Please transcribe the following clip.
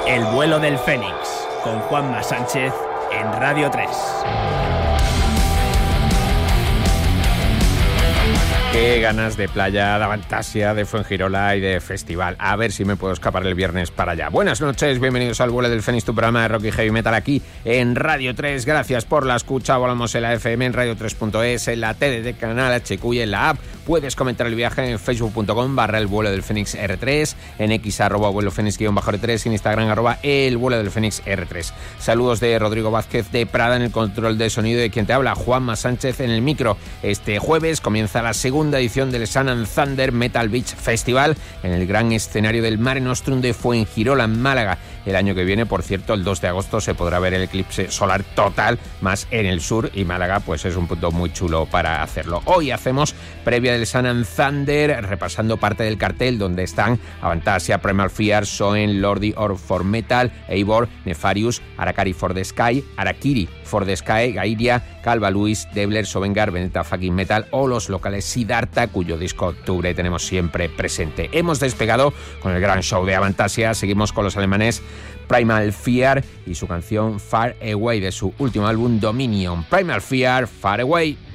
El vuelo del Fénix, con Juanma Sánchez en Radio 3. Qué ganas de playa, de Avantasia, de Fuengirola y de festival. A ver si me puedo escapar el viernes para allá. Buenas noches, bienvenidos al vuelo del Fénix, tu programa de rock y heavy metal aquí en Radio 3. Gracias por la escucha. Volamos en la FM, en radio3.es, en la TDT canal HQ y en la app. Puedes comentar el viaje en facebook.com/el vuelo del Fénix R3, en X @vuelo Fénix-R3 y en Instagram @el vuelo del Fénix R3. Saludos de Rodrigo Vázquez de Prada en el control de sonido, de quien te habla Juanma Sánchez en el micro. Este jueves comienza la segunda edición del Sun and Thunder Metal Beach Festival en el gran escenario del Mare Nostrum de Fuengirola, en Málaga. El año que viene, por cierto, el 2 de agosto se podrá ver el eclipse solar total, más en el sur, y Málaga pues es un punto muy chulo para hacerlo. Hoy hacemos previa del Sun and Thunder, repasando parte del cartel donde están Avantasia, Primal Fear, Soen, Lordi for Metal, Eivor, Nefarious, Arakiri for the Sky, Gairia, Calva Luis, Debler, Sovengar, Vendetta Fucking Metal o los locales Siddhartha, cuyo disco Octubre tenemos siempre presente. Hemos despegado con el gran show de Avantasia, seguimos con los alemanes Primal Fear y su canción Far Away de su último álbum Dominion. Primal Fear, Far Away.